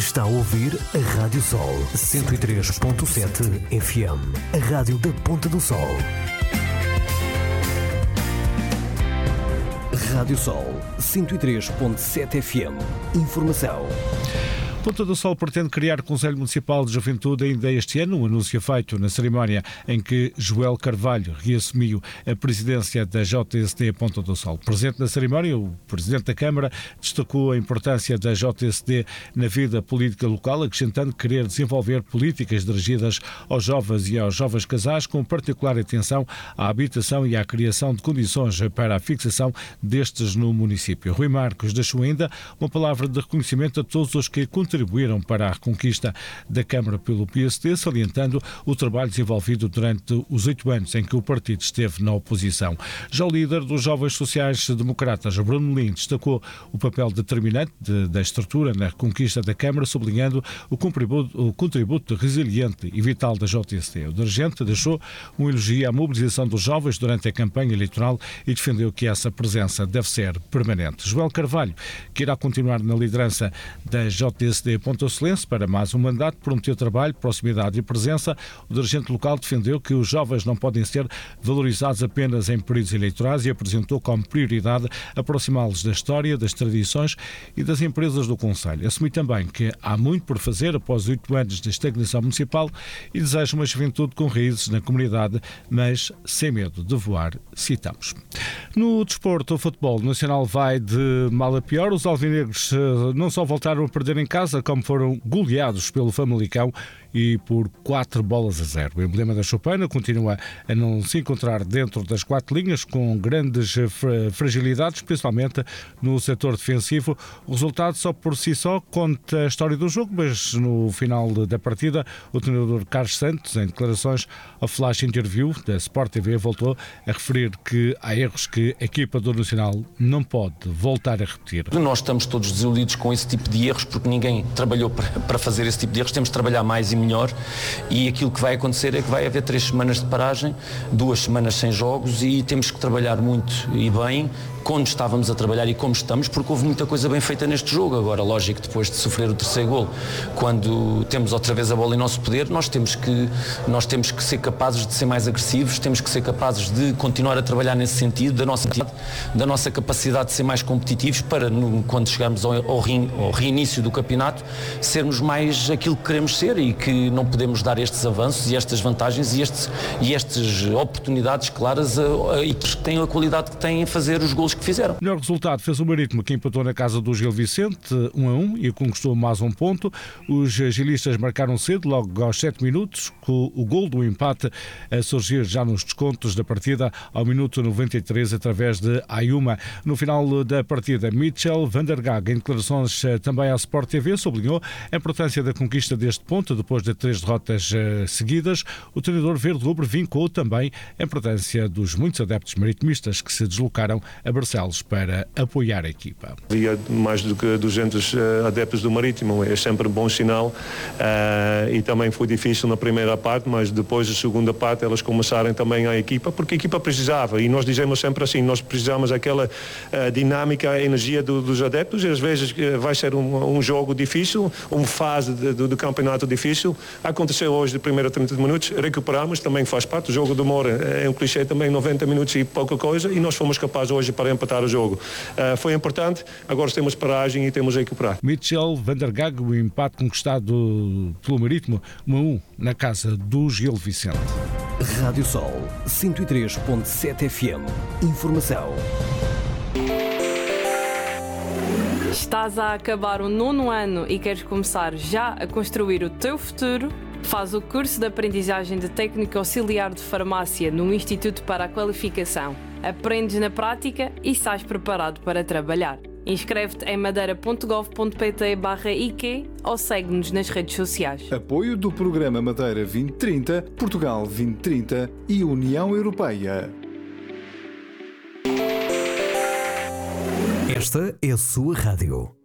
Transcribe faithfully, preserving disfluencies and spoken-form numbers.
Está a ouvir a Rádio Sol cento e três ponto sete F M, a rádio da Ponta do Sol. Rádio Sol cento e três ponto sete F M. Informação. Ponta do Sol pretende criar Conselho Municipal de Juventude ainda este ano, um anúncio feito na cerimónia em que Joel Carvalho reassumiu a presidência da J S D Ponta do Sol. Presente na cerimónia, o Presidente da Câmara destacou a importância da J S D na vida política local, acrescentando querer desenvolver políticas dirigidas aos jovens e aos jovens casais, com particular atenção à habitação e à criação de condições para a fixação destes no município. Rui Marcos deixou ainda uma palavra de reconhecimento a todos os que contribuíram para a reconquista da Câmara pelo P S D, salientando o trabalho desenvolvido durante os oito anos em que o partido esteve na oposição. Já o líder dos Jovens Sociais Democratas, Bruno Lins, destacou o papel determinante de, da estrutura na reconquista da Câmara, sublinhando o contributo, o contributo resiliente e vital da J S D. O dirigente deixou um elogio à mobilização dos jovens durante a campanha eleitoral e defendeu que essa presença deve ser permanente. Joel Carvalho, que irá continuar na liderança da J S D Ponta Solense para mais um mandato, prometeu trabalho, proximidade e presença. O dirigente local defendeu que os jovens não podem ser valorizados apenas em períodos eleitorais e apresentou como prioridade aproximá-los da história, das tradições e das empresas do concelho. Assumiu também que há muito por fazer após oito anos de estagnação municipal e deseja uma juventude com raízes na comunidade, mas sem medo de voar, citamos. No desporto, o futebol nacional vai de mal a pior. Os alvinegros não só voltaram a perder em casa, como foram goleados pelo Famalicão e por quatro bolas a zero. O emblema da Choupana continua a não se encontrar dentro das quatro linhas, com grandes fragilidades, principalmente no setor defensivo. O resultado só por si só conta a história do jogo, mas no final da partida o treinador Carlos Santos, em declarações ao Flash Interview da Sport T V, voltou a referir que há erros que a equipa do Nacional não pode voltar a repetir. Nós estamos todos desiludidos com esse tipo de erros, porque ninguém trabalhou para fazer esse tipo de erros. Temos de trabalhar mais e melhor, e aquilo que vai acontecer é que vai haver três semanas de paragem, duas semanas sem jogos, e temos que trabalhar muito e bem quando estávamos a trabalhar e como estamos, porque houve muita coisa bem feita neste jogo. Agora, lógico, depois de sofrer o terceiro golo, quando temos outra vez a bola em nosso poder, nós temos que, nós temos que ser capazes de ser mais agressivos, temos que ser capazes de continuar a trabalhar nesse sentido, da nossa, da nossa capacidade de ser mais competitivos, para no, quando chegarmos ao, ao, rein, ao reinício do campeonato, sermos mais aquilo que queremos ser, e que não podemos dar estes avanços e estas vantagens e, estes, e estas oportunidades claras a, a equipes que têm a qualidade que têm em fazer os golos que fizeram. O melhor resultado fez o Marítimo, que empatou na casa do Gil Vicente, um a um, e conquistou mais um ponto. Os gilistas marcaram cedo, logo aos sete minutos, com o gol do empate a surgir já nos descontos da partida, ao minuto noventa e três, através de Ayuma. No final da partida, Mitchell van der Gaag, em declarações também à Sport T V, sublinhou a importância da conquista deste ponto, depois de três derrotas seguidas. O treinador verde-rubro vincou também a importância dos muitos adeptos maritimistas que se deslocaram a Barcelos para apoiar a equipa. Havia mais do que duzentos adeptos do Marítimo, é sempre um bom sinal, uh, e também foi difícil na primeira parte, mas depois da segunda parte elas começaram também a equipa, porque a equipa precisava, e nós dizemos sempre assim, nós precisamos daquela uh, dinâmica, a energia do, dos adeptos, e às vezes uh, vai ser um, um jogo difícil, uma fase de, de, de campeonato difícil. Aconteceu hoje de primeiro a trinta minutos, recuperamos, também faz parte, o jogo demora, é um clichê também, noventa minutos e pouca coisa, e nós fomos capazes hoje para empatar o jogo. Uh, foi importante, agora temos paragem e temos a recuperar. Mitchell van der Gaag, o empate conquistado pelo Marítimo, um a um, na casa do Gil Vicente. Rádio Sol cento e três ponto sete F M. Informação. Estás a acabar o nono ano e queres começar já a construir o teu futuro? Faz o curso de aprendizagem de técnico auxiliar de farmácia no Instituto para a Qualificação. Aprendes na prática e estás preparado para trabalhar. Inscreve-te em madeira ponto gov ponto pt barra I Q ou segue-nos nas redes sociais. Apoio do Programa Madeira vinte trinta, Portugal vinte trinta e União Europeia. Esta é a sua rádio.